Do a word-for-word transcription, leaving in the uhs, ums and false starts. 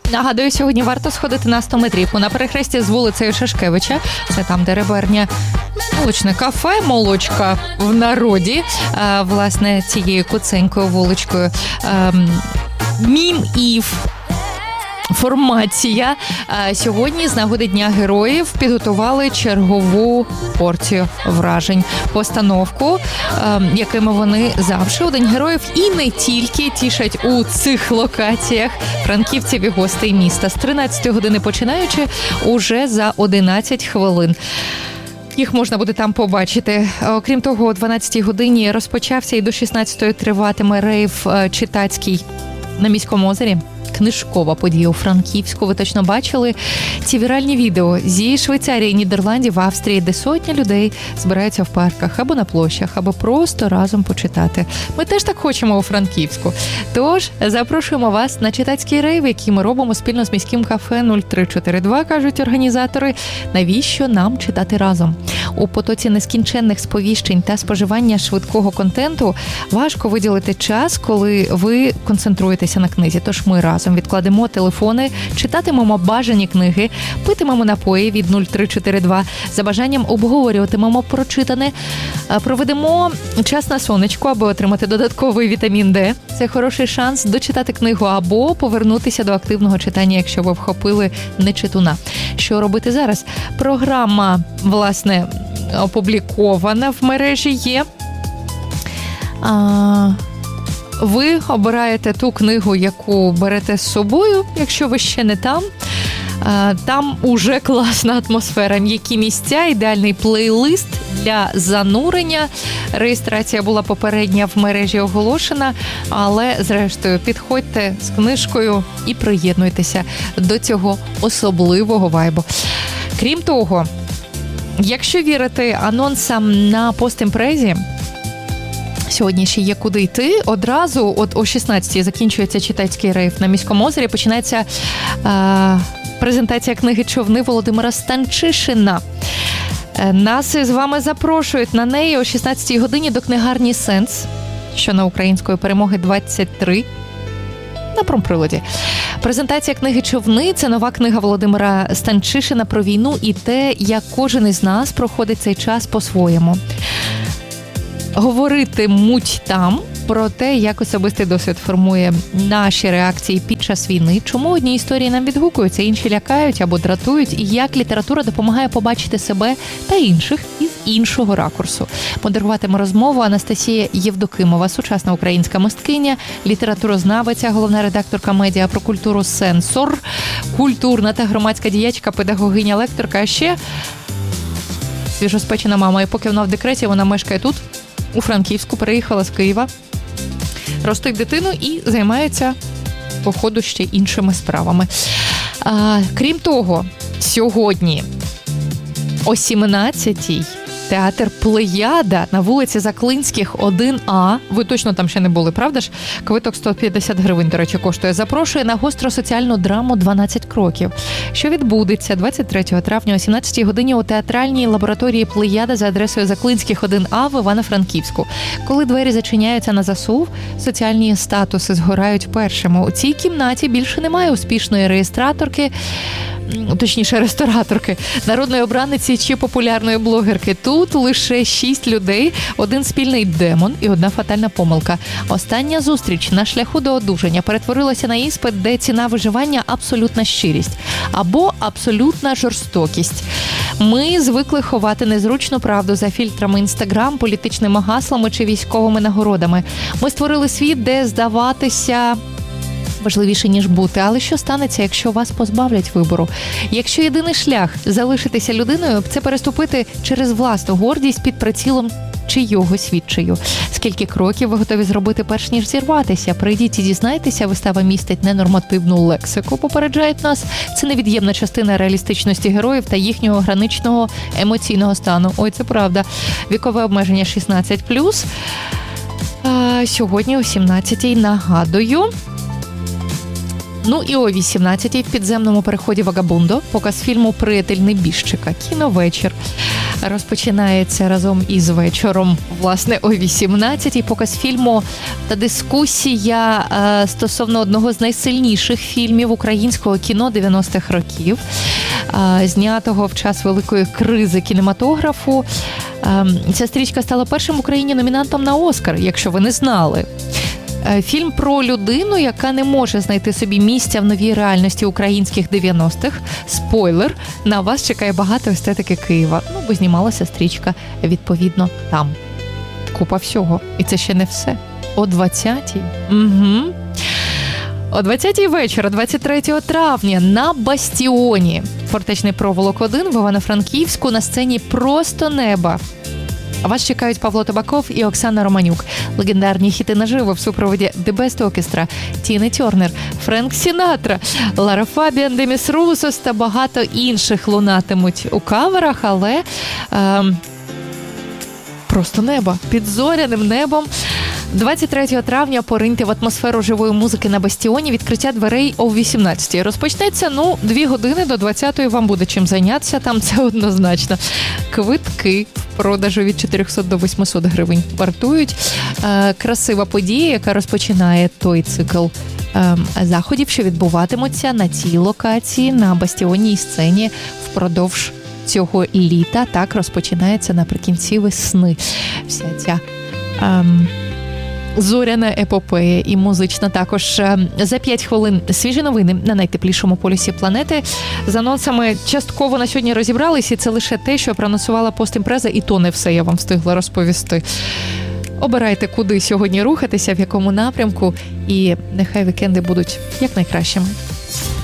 Нагадую, сьогодні варто сходити на сто метрівку на перехресті з вулицею Шашкевича. Це там, де реберня молочне кафе, молочка в народі. А, власне, цією куценькою вуличкою. А, Мім Ів. Формація. Сьогодні з нагоди Дня Героїв підготували чергову порцію вражень. Постановку, якими вони завжди у День Героїв і не тільки тішать у цих локаціях франківців і гостей міста. З тринадцятої години починаючи уже за одинадцять хвилин. Їх можна буде там побачити. Окрім того, о дванадцятій годині розпочався і до шістнадцятої триватиме рейв читацький на Міському озері. Книжкова подія у Франківську. Ви точно бачили ці віральні відео зі Швейцарії, Нідерландів, Австрії, де сотні людей збираються в парках або на площах, або просто разом почитати. Ми теж так хочемо у Франківську. Тож, запрошуємо вас на читацький рейв, який ми робимо спільно з міським кафе нуль три чотири два, кажуть організатори. Навіщо нам читати разом? У потоці нескінченних сповіщень та споживання швидкого контенту важко виділити час, коли ви концентруєтеся на книзі. Тож ми разом відкладемо телефони, читатимемо бажані книги, питимемо напої від нуль три чотири два, за бажанням обговорюватимемо прочитане, проведемо час на сонечку, аби отримати додатковий вітамін Д. Це хороший шанс дочитати книгу або повернутися до активного читання, якщо ви вхопили нечитуна. Що робити зараз? Програма, власне, опублікована в мережі є. А... Ви обираєте ту книгу, яку берете з собою, якщо ви ще не там. Там уже класна атмосфера, м'які місця, ідеальний плейлист для занурення. Реєстрація була попередня в мережі оголошена, але зрештою підходьте з книжкою і приєднуйтеся до цього особливого вайбу. Крім того, якщо вірити анонсам на постімпрезі, сьогодні ще є куди йти. Одразу от о шістнадцятій закінчується читацький рейв на Міському озері. Починається е, презентація книги «Човни» Володимира Станчишина. Нас з вами запрошують на неї о шістнадцятій годині до книгарні «Сенс», що на української перемоги двадцять три, на промприладі. Презентація книги «Човни» – це нова книга Володимира Станчишина про війну і те, як кожен із нас проходить цей час по-своєму. Говоритимуть там про те, як особистий досвід формує наші реакції під час війни, чому одні історії нам відгукуються, інші лякають або дратують, і як література допомагає побачити себе та інших із іншого ракурсу. Модеруватиме розмову Анастасія Євдокимова, сучасна українська мисткиня, літературознавиця, головна редакторка медіа про культуру «Сенсор», культурна та громадська діячка, педагогиня, лекторка, а ще свіжоспечена мама. І поки вона в декреті, вона мешкає тут, у Франківську, переїхала з Києва, ростить дитину і займається, по ходу, ще іншими справами. А, крім того, сьогодні о сімнадцятій театр «Плеяда» на вулиці Заклинських, один А. Ви точно там ще не були, правда ж? Квиток сто п'ятдесят гривень, до речі, коштує. Запрошує на гостросоціальну драму «дванадцять кроків», що відбудеться двадцять третього травня о сімнадцятій годині у театральній лабораторії «Плеяда» за адресою Заклинських, один А в Івано-Франківську. Коли двері зачиняються на засув, соціальні статуси згорають першими. У цій кімнаті більше немає успішної реєстраторки, точніше рестораторки, народної обраниці чи популярної блогерки. Тут лише шість людей, один спільний демон і одна фатальна помилка. Остання зустріч на шляху до одужання перетворилася на іспит, де ціна виживання – абсолютна щирість або абсолютна жорстокість. Ми звикли ховати незручну правду за фільтрами Інстаграм, політичними гаслами чи військовими нагородами. Ми створили світ, де здаватися важливіше, ніж бути. Але що станеться, якщо вас позбавлять вибору? Якщо єдиний шлях залишитися людиною – це переступити через власну гордість під прицілом чийогось відчаю. Скільки кроків ви готові зробити, перш ніж зірватися? Прийдіть і дізнайтеся, вистава містить ненормативну лексику, попереджають нас. Це невід'ємна частина реалістичності героїв та їхнього граничного емоційного стану. Ой, це правда. Вікове обмеження шістнадцять плюс. А, сьогодні о сімнадцятій, нагадую. Ну і о вісімнадцятій в підземному переході «Вагабундо» показ фільму «Приятель небіжчика». Кіновечір. розпочинається разом із вечором, власне, о вісімнадцятій. Показ фільму та дискусія е, стосовно одного з найсильніших фільмів українського кіно дев'яностих років, е, знятого в час великої кризи кінематографу. Е, ця стрічка стала першим в Україні номінантом на Оскар, якщо ви не знали. Фільм про людину, яка не може знайти собі місця в новій реальності українських дев'яностих. Спойлер, на вас чекає багато естетики Києва. Ну, бо знімалася стрічка, відповідно, там. Купа всього. І це ще не все. О двадцятій. Угу. О двадцятій вечора, двадцять третього травня, на Бастіоні. Фортечний проволок один в Івано-Франківську на сцені «Просто неба». Вас чекають Павло Табаков і Оксана Романюк. Легендарні хіти наживо в супроводі The Best Orchestra, Тіни Тернер, Френк Сінатра, Лара Фабіан, Деміс Русос та багато інших лунатимуть у каверах, але е, просто небо, під зоряним небом. двадцять третього травня пориньте в атмосферу живої музики на Бастіоні. Відкриття дверей о вісімнадцятій. Розпочнеться, ну, дві години до двадцятої вам буде чим зайнятися, там це однозначно. Квитки в продажу від чотирьохсот до восьмисот гривень вартують. Е, красива подія, яка розпочинає той цикл е, заходів, що відбуватимуться на цій локації, на Бастіонній сцені впродовж цього літа. Так розпочинається наприкінці весни. Вся ця... Е, зоряна епопея і музична також. За п'ять хвилин свіжі новини на найтеплішому полюсі планети. З анонсами частково на сьогодні розібрались, і це лише те, що проанонсувала постімпреза, і то не все я вам встигла розповісти. Обирайте, куди сьогодні рухатися, в якому напрямку, і нехай вікенди будуть якнайкращими.